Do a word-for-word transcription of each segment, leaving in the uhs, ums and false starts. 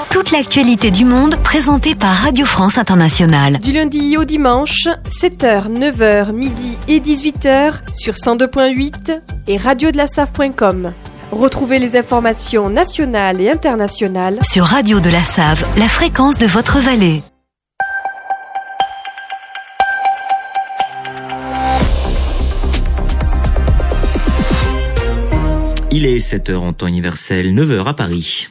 toute l'actualité du monde présentée par Radio France Internationale. Du lundi au dimanche, sept heures, neuf heures, midi et dix-huit heures sur cent deux point huit et radio de la save point com. Retrouvez les informations nationales et internationales sur Radio de la Save, la fréquence de votre vallée. Il est sept heures en temps universel, neuf heures à Paris.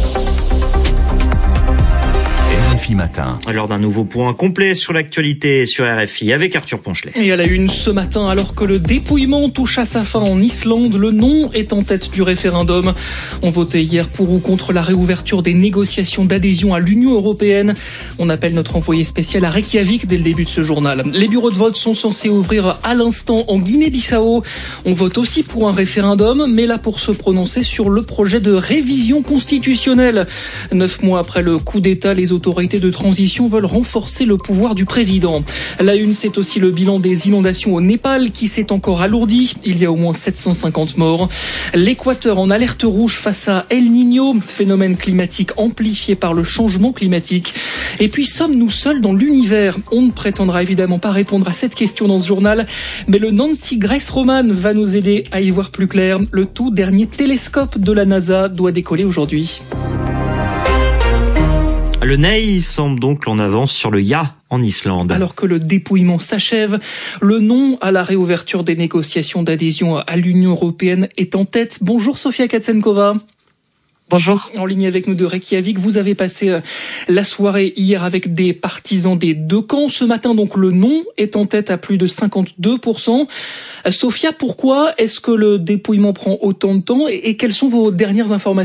R F I Matin. Alors d'un nouveau point complet sur l'actualité sur R F I avec Arthur Ponchelet. Et à la une ce matin, alors que le dépouillement touche à sa fin en Islande, le non est en tête du référendum. On votait hier pour ou contre la réouverture des négociations d'adhésion à l'Union européenne. On appelle notre envoyé spécial à Reykjavik dès le début de ce journal. Les bureaux de vote sont censés ouvrir à l'instant en Guinée-Bissau. On vote aussi pour un référendum, mais là pour se prononcer sur le projet de révision constitutionnelle. Neuf mois après le coup d'État, les autorités de transition veulent renforcer le pouvoir du président. La une, c'est aussi le bilan des inondations au Népal qui s'est encore alourdi. Il y a au moins sept cent cinquante morts. L'Équateur en alerte rouge face à El Niño, phénomène climatique amplifié par le changement climatique. Et puis, sommes-nous seuls dans l'univers ? On ne prétendra évidemment pas répondre à cette question dans ce journal, mais le Nancy Grace Roman va nous aider à y voir plus clair. Le tout dernier télescope de la NASA doit décoller aujourd'hui. Le N E I semble donc en avance sur le ja en Islande. Alors que le dépouillement s'achève, le non à la réouverture des négociations d'adhésion à l'Union européenne est en tête. Bonjour Sofia Katsenkova. Bonjour. En ligne avec nous de Reykjavik, vous avez passé la soirée hier avec des partisans des deux camps. Ce matin, donc, le non est en tête à plus de cinquante-deux pour cent. Sofia, pourquoi est-ce que le dépouillement prend autant de temps et quelles sont vos dernières informations ?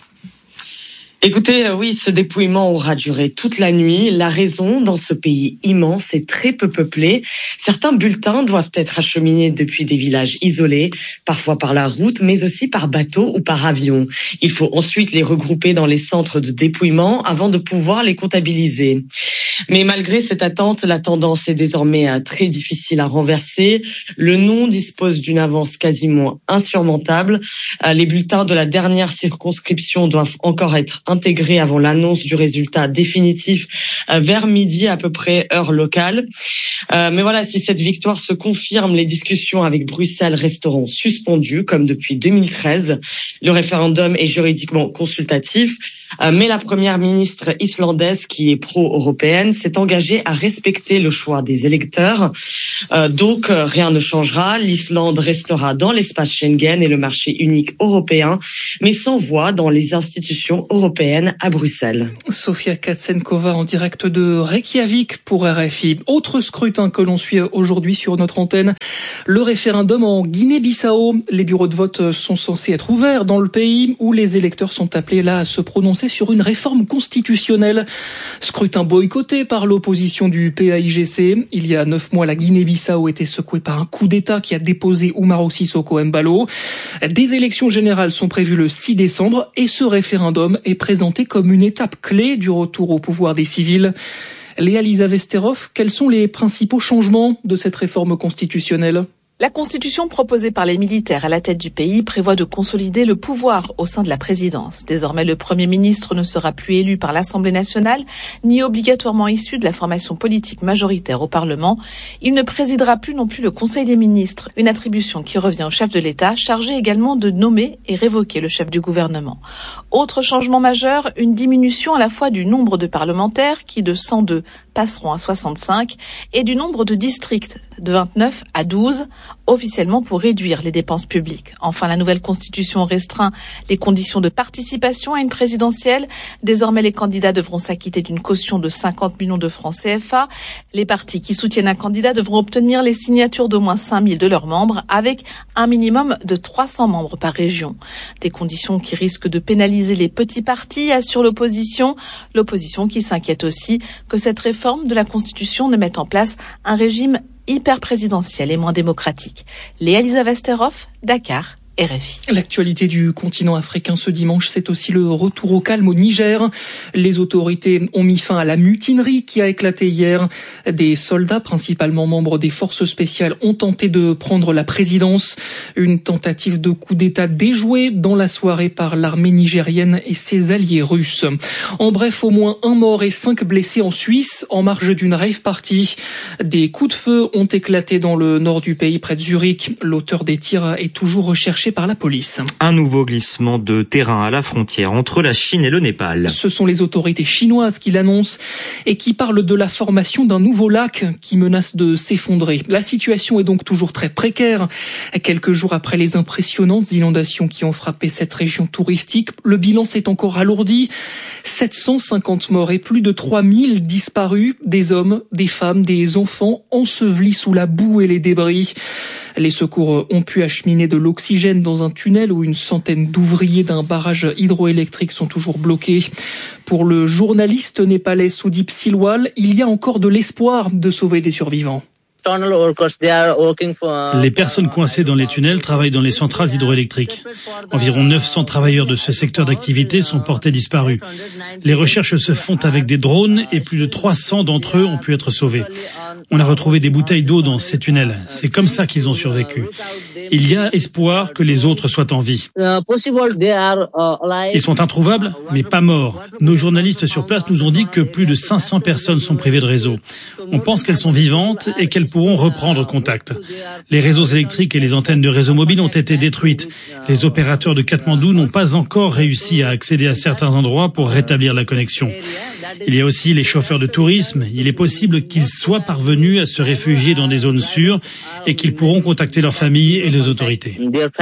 Écoutez, oui, ce dépouillement aura duré toute la nuit. La raison, dans ce pays immense et très peu peuplé, certains bulletins doivent être acheminés depuis des villages isolés, parfois par la route, mais aussi par bateau ou par avion. Il faut ensuite les regrouper dans les centres de dépouillement avant de pouvoir les comptabiliser. Mais malgré cette attente, la tendance est désormais très difficile à renverser. Le non dispose d'une avance quasiment insurmontable. Les bulletins de la dernière circonscription doivent encore être intégrés avant l'annonce du résultat définitif vers midi à peu près heure locale. Euh, mais voilà, si cette victoire se confirme, les discussions avec Bruxelles resteront suspendues comme depuis deux mille treize. Le référendum est juridiquement consultatif, euh, mais la première ministre islandaise, qui est pro-européenne, s'est engagée à respecter le choix des électeurs. Euh, donc euh, rien ne changera. L'Islande restera dans l'espace Schengen et le marché unique européen, mais sans voix dans les institutions européennes à Bruxelles. Sofia Katsenkova en direct de Reykjavik pour R F I. Autre scrutin que l'on suit aujourd'hui sur notre antenne, le référendum en Guinée-Bissau. Les bureaux de vote sont censés être ouverts dans le pays où les électeurs sont appelés là à se prononcer sur une réforme constitutionnelle. Scrutin boycotté par l'opposition du P A I G C. Il y a neuf mois, la Guinée-Bissau était secouée par un coup d'État qui a déposé Umaro Sissoko Embalo. Des élections générales sont prévues le six décembre et ce référendum est présenté comme une étape clé du retour au pouvoir des civils. Léa-Lisa Vesterhoff, quels sont les principaux changements de cette réforme constitutionnelle ? La constitution proposée par les militaires à la tête du pays prévoit de consolider le pouvoir au sein de la présidence. Désormais, le Premier ministre ne sera plus élu par l'Assemblée nationale, ni obligatoirement issu de la formation politique majoritaire au Parlement. Il ne présidera plus non plus le Conseil des ministres, une attribution qui revient au chef de l'État, chargé également de nommer et révoquer le chef du gouvernement. Autre changement majeur, une diminution à la fois du nombre de parlementaires, qui de cent deux passeront à soixante-cinq, et du nombre de districts, de vingt-neuf à douze, officiellement pour réduire les dépenses publiques. Enfin, la nouvelle constitution restreint les conditions de participation à une présidentielle. Désormais, les candidats devront s'acquitter d'une caution de cinquante millions de francs C F A. Les partis qui soutiennent un candidat devront obtenir les signatures d'au moins cinq mille de leurs membres, avec un minimum de trois cents membres par région. Des conditions qui risquent de pénaliser les petits partis, assure l'opposition. L'opposition qui s'inquiète aussi que cette réforme de la Constitution ne mette en place un régime hyper présidentiel et moins démocratique. Léa-Lisa Vesterhoff, Dakar, R F I. L'actualité du continent africain ce dimanche, c'est aussi le retour au calme au Niger. Les autorités ont mis fin à la mutinerie qui a éclaté hier. Des soldats, principalement membres des forces spéciales, ont tenté de prendre la présidence. Une tentative de coup d'État déjouée dans la soirée par l'armée nigérienne et ses alliés russes. En bref, au moins un mort et cinq blessés en Suisse en marge d'une rave party. Des coups de feu ont éclaté dans le nord du pays, près de Zurich. L'auteur des tirs est toujours recherché par la police. Un nouveau glissement de terrain à la frontière entre la Chine et le Népal. Ce sont les autorités chinoises qui l'annoncent et qui parlent de la formation d'un nouveau lac qui menace de s'effondrer. La situation est donc toujours très précaire. Quelques jours après les impressionnantes inondations qui ont frappé cette région touristique, le bilan s'est encore alourdi. sept cent cinquante morts et plus de trois mille disparus, des hommes, des femmes, des enfants ensevelis sous la boue et les débris. Les secours ont pu acheminer de l'oxygène dans un tunnel où une centaine d'ouvriers d'un barrage hydroélectrique sont toujours bloqués. Pour le journaliste népalais Sudeep Silwal, il y a encore de l'espoir de sauver des survivants. Les personnes coincées dans les tunnels travaillent dans les centrales hydroélectriques. Environ neuf cents travailleurs de ce secteur d'activité sont portés disparus. Les recherches se font avec des drones et plus de trois cents d'entre eux ont pu être sauvés. On a retrouvé des bouteilles d'eau dans ces tunnels. C'est comme ça qu'ils ont survécu. Il y a espoir que les autres soient en vie. Ils sont introuvables, mais pas morts. Nos journalistes sur place nous ont dit que plus de cinq cents personnes sont privées de réseau. On pense qu'elles sont vivantes et qu'elles pourront reprendre contact. Les réseaux électriques et les antennes de réseau mobile ont été détruites. Les opérateurs de Katmandou n'ont pas encore réussi à accéder à certains endroits pour rétablir la connexion. Il y a aussi les chauffeurs de tourisme. Il est possible qu'ils soient parvenus à se réfugier dans des zones sûres et qu'ils pourront contacter leurs familles et les autorités.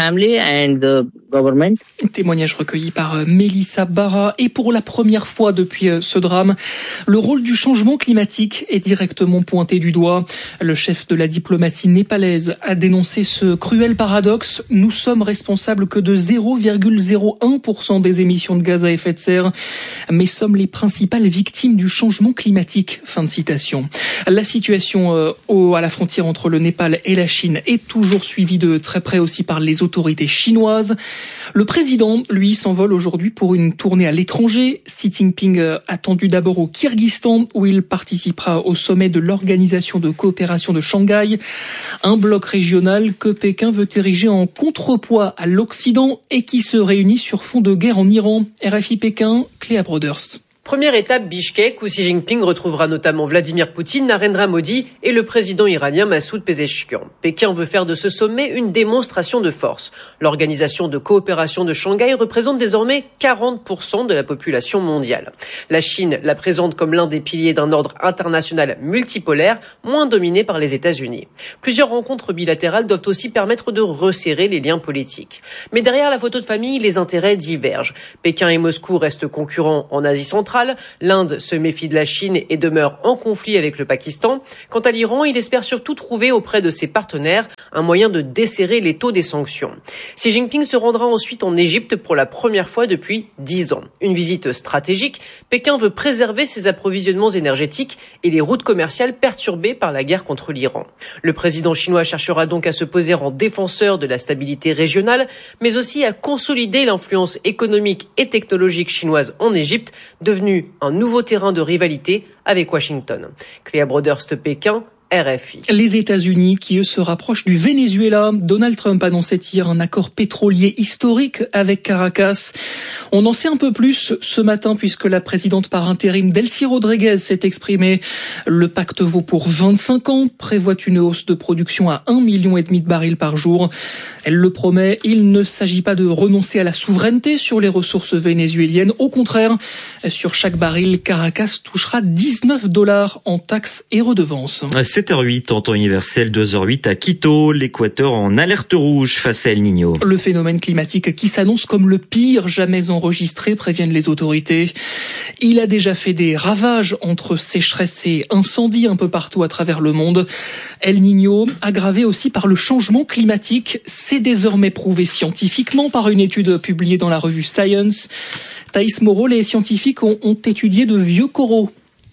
Témoignage recueilli par Mélissa Barra. Et pour la première fois depuis ce drame, le rôle du changement climatique est directement pointé du doigt. Le chef de la diplomatie népalaise a dénoncé ce cruel paradoxe. Nous sommes responsables que de zéro virgule zéro un pour cent des émissions de gaz à effet de serre, mais sommes les principales victimes du changement climatique. Fin de citation. La situation euh, au, à la frontière entre le Népal et la Chine est toujours suivie de très près aussi par les autorités chinoises. Le président, lui, s'envole aujourd'hui pour une tournée à l'étranger. Xi Jinping euh, attendu d'abord au Kyrgyzstan, où il participera au sommet de l'Organisation de coopération de Shanghai, un bloc régional que Pékin veut ériger en contrepoids à l'Occident et qui se réunit sur fond de guerre en Iran. R F I Pékin, Cléa Broders. Première étape, Bishkek, où Xi Jinping retrouvera notamment Vladimir Poutine, Narendra Modi et le président iranien Massoud Pezeshkian. Pékin veut faire de ce sommet une démonstration de force. L'Organisation de coopération de Shanghai représente désormais quarante pour cent de la population mondiale. La Chine la présente comme l'un des piliers d'un ordre international multipolaire, moins dominé par les États-Unis. Plusieurs rencontres bilatérales doivent aussi permettre de resserrer les liens politiques. Mais derrière la photo de famille, les intérêts divergent. Pékin et Moscou restent concurrents en Asie centrale. L'Inde se méfie de la Chine et demeure en conflit avec le Pakistan. Quant à l'Iran, il espère surtout trouver auprès de ses partenaires un moyen de desserrer les taux des sanctions. Xi Jinping se rendra ensuite en Égypte pour la première fois depuis dix ans. Une visite stratégique. Pékin veut préserver ses approvisionnements énergétiques et les routes commerciales perturbées par la guerre contre l'Iran. Le président chinois cherchera donc à se poser en défenseur de la stabilité régionale, mais aussi à consolider l'influence économique et technologique chinoise en Égypte, devenue un nouveau terrain de rivalité avec Washington. Cléa Broders de Pékin, R F I. Les États-Unis qui, eux, se rapprochent du Venezuela. Donald Trump annonçait hier un accord pétrolier historique avec Caracas. On en sait un peu plus ce matin puisque la présidente par intérim Delcy Rodriguez s'est exprimée. Le pacte vaut pour vingt-cinq ans, prévoit une hausse de production à un million et demi de barils par jour. Elle le promet, il ne s'agit pas de renoncer à la souveraineté sur les ressources vénézuéliennes. Au contraire, sur chaque baril, Caracas touchera dix-neuf dollars en taxes et redevances. sept heures huit en temps universel, deux heures huit à Quito, l'Équateur en alerte rouge face à El Niño. Le phénomène climatique qui s'annonce comme le pire jamais enregistré, préviennent les autorités. Il a déjà fait des ravages entre sécheresse et incendies un peu partout à travers le monde. El Niño, aggravé aussi par le changement climatique, c'est désormais prouvé scientifiquement par une étude publiée dans la revue Science. Thaïs Moreau, les scientifiques ont, ont étudié de vieux coraux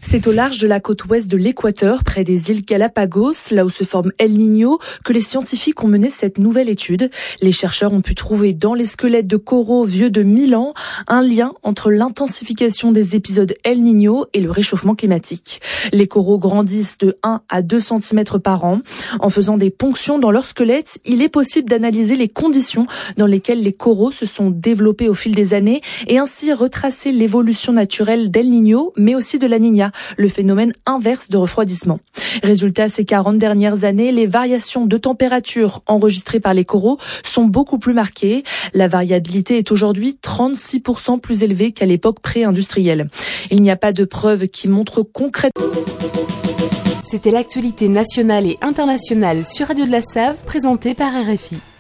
C'est au large de la côte ouest de l'Équateur, près des îles Galapagos, là où se forme El Niño, que les scientifiques ont mené cette nouvelle étude. Les chercheurs ont pu trouver dans les squelettes de coraux vieux de mille ans un lien entre l'intensification des épisodes El Niño et le réchauffement climatique. Les coraux grandissent de un à deux centimètres par an. En faisant des ponctions dans leurs squelettes, il est possible d'analyser les conditions dans lesquelles les coraux se sont développés au fil des années et ainsi retracer l'évolution naturelle d'El Niño, mais aussi de la Niña, le phénomène inverse de refroidissement. Résultat, ces quarante dernières années, les variations de température enregistrées par les coraux sont beaucoup plus marquées. La variabilité est aujourd'hui trente-six pour cent plus élevée qu'à l'époque pré-industrielle. Il n'y a pas de preuves qui montrent concrètement. C'était l'actualité nationale et internationale sur Radio de la Save, présentée par R F I.